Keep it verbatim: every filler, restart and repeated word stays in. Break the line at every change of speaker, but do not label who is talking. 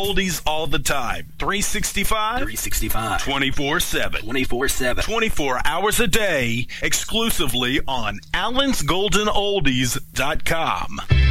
oldies all the time. three sixty-five?
three sixty-five.
twenty-four seven.
twenty-four seven.
twenty-four hours a day, exclusively on allens golden oldies dot com.